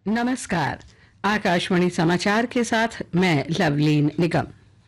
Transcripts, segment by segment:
नमस्कार। आकाशवाणी समाचार के साथ मैं लवलीन निगम।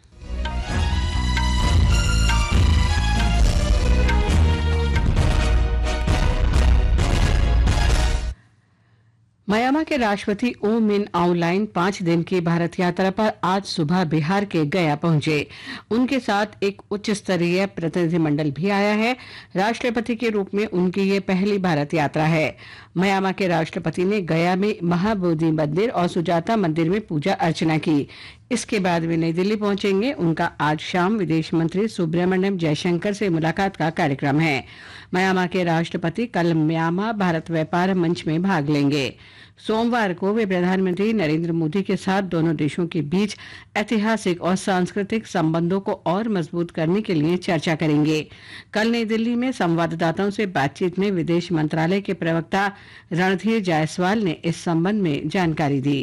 म्यांमार के राष्ट्रपति ऊ मिन आउंग 5 दिन की भारत यात्रा पर आज सुबह बिहार के गया पहुंचे। उनके साथ एक उच्च स्तरीय प्रतिनिधिमंडल भी आया है। राष्ट्रपति के रूप में उनकी ये पहली भारत यात्रा है। म्यांमार के राष्ट्रपति ने गया में महाबोधि मंदिर और सुजाता मंदिर में पूजा अर्चना की। इसके बाद वे नई दिल्ली पहुंचेंगे। उनका आज शाम विदेश मंत्री सुब्रमण्यम जयशंकर से मुलाकात का कार्यक्रम है। म्यांमार के राष्ट्रपति कल म्यांमार भारत व्यापार मंच में भाग लेंगे। सोमवार को वे प्रधानमंत्री नरेंद्र मोदी के साथ दोनों देशों के बीच ऐतिहासिक और सांस्कृतिक संबंधों को और मजबूत करने के लिए चर्चा करेंगे। कल नई दिल्ली में संवाददाताओं से बातचीत में विदेश मंत्रालय के प्रवक्ता रणधीर जायसवाल ने इस संबंध में जानकारी दी।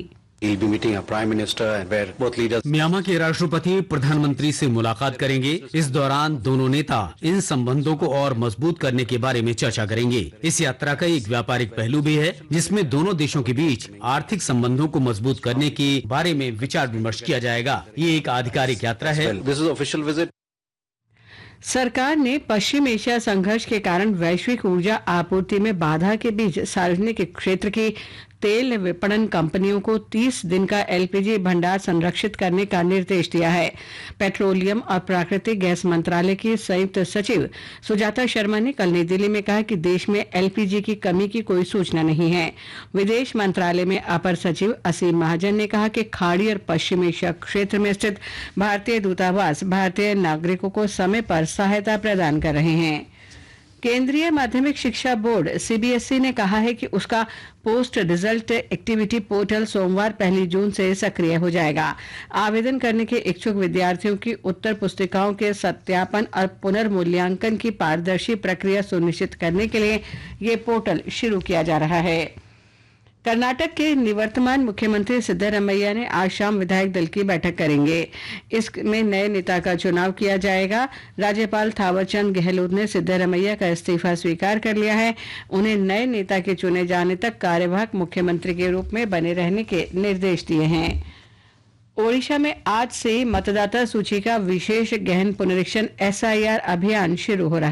म्यांमार के राष्ट्रपति प्रधानमंत्री से मुलाकात करेंगे। इस दौरान दोनों नेता इन संबंधों को और मजबूत करने के बारे में चर्चा करेंगे। इस यात्रा का एक व्यापारिक पहलू भी है, जिसमें दोनों देशों के बीच आर्थिक संबंधों को मजबूत करने के बारे में विचार विमर्श किया जाएगा। ये एक आधिकारिक यात्रा है। सरकार ने पश्चिम एशिया संघर्ष के कारण वैश्विक ऊर्जा आपूर्ति में बाधा के बीच सार्वजनिक क्षेत्र की तेल विपणन कंपनियों को 30 दिन का एलपीजी भंडार संरक्षित करने का निर्देश दिया है। पेट्रोलियम और प्राकृतिक गैस मंत्रालय की संयुक्त सचिव सुजाता शर्मा ने कल नई दिल्ली में कहा कि देश में एलपीजी की कमी की कोई सूचना नहीं है। विदेश मंत्रालय में अपर सचिव असीम महाजन ने कहा कि खाड़ी और पश्चिम एशिया क्षेत्र में स्थित भारतीय दूतावास भारतीय नागरिकों को समय पर सहायता प्रदान कर रहे हैं। केंद्रीय माध्यमिक शिक्षा बोर्ड सीबीएसई ने कहा है कि उसका पोस्ट रिजल्ट एक्टिविटी पोर्टल सोमवार 1 जून से सक्रिय हो जाएगा। आवेदन करने के इच्छुक विद्यार्थियों की उत्तर पुस्तिकाओं के सत्यापन और पुनर्मूल्यांकन की पारदर्शी प्रक्रिया सुनिश्चित करने के लिए ये पोर्टल शुरू किया जा रहा है। कर्नाटक के निवर्तमान मुख्यमंत्री सिद्धरमैया ने आज शाम विधायक दल की बैठक करेंगे। इसमें नए नेता का चुनाव किया जाएगा। राज्यपाल थावरचंद गहलोत ने सिद्धरमैया का इस्तीफा स्वीकार कर लिया है। उन्हें नए नेता के चुने जाने तक कार्यवाहक मुख्यमंत्री के रूप में बने रहने के निर्देश दिए हैं। ओडिशा में आज से मतदाता सूची का विशेष गहन पुनरीक्षण एसआईआर अभियान शुरू हो रहा है।